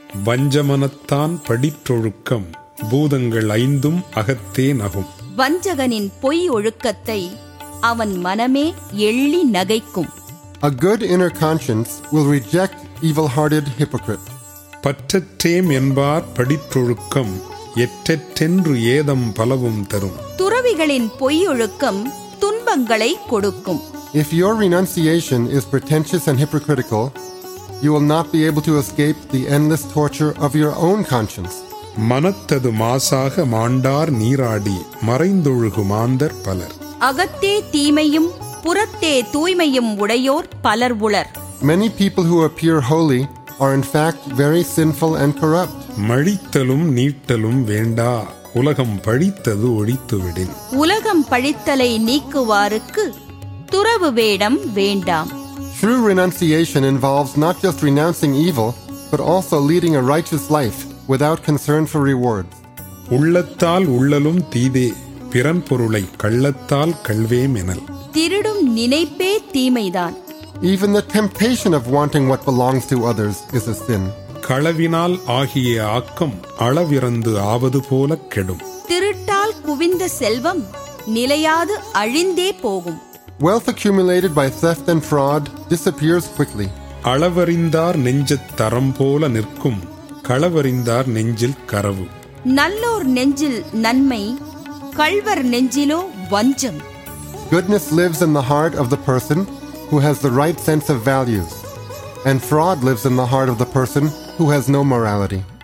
வஞ்சமனத்தான் படிற்றொழுக்கம் பூதங்கள் ஐந்தும் அகத்தே நகும். வஞ்சகனின் பொய் ஒழுக்கத்தை அவன் மனமே எள்ளி நகைக்கும். A good inner conscience will reject evil-hearted hypocrites. பற்றற்றேம் என்பார் படிற்றொழுக்கம் எற்றென்று ஏதம் பலவும் தரும். துறவிகளின் பொய் ஒழுக்கம் துன்பங்களை கொடுக்கும். If your renunciation is pretentious and hypocritical, you will not be able to escape the endless torture of your own conscience. மனத்தது மாசாக மாண்டார் நீராடி மறைந்தொழுகு மாந்தர் பலர். அகத்தே தீமையும் புறத்தே தூய்மையும் உடையோர் பலர் உளர். Many people who appear holy are in fact very sinful and corrupt. மழித்தலும் நீட்டலும் வேண்டா உலகம் பழித்தது ஒழித்துவிடின். உலகம் பழித்தலை நீக்குவாருக்கு துறவு வேடம் வேண்டாம். True renunciation involves not just renouncing evil, but also leading a righteous life without concern for rewards. உள்ளத்தால் உள்ளலும் தீதே பிறன் பொருளை கள்ளத்தால் கள்வேம் எனல். திருடும் நினைப்பே தீமைதான். Even the temptation of wanting what belongs to others is a sin. களவினால் ஆகிய ஆக்கம் அளவிறந்து ஆவது போல கெடும். திருட்டால் குவிந்த செல்வம் நிலையாது அழிந்தே போகும். Wealth accumulated by theft and fraud disappears quickly. அளவறிந்தார் நெஞ்சத் தரம் போல நிற்கும் களவறிந்தார் நெஞ்சில் கரவு. நல்லோர் நெஞ்சில் நன்மை கள்வர் நெஞ்சிலோ வஞ்சம். Goodness lives in the heart of the person who has the right sense of values, and fraud lives in the heart of the person who has no morality.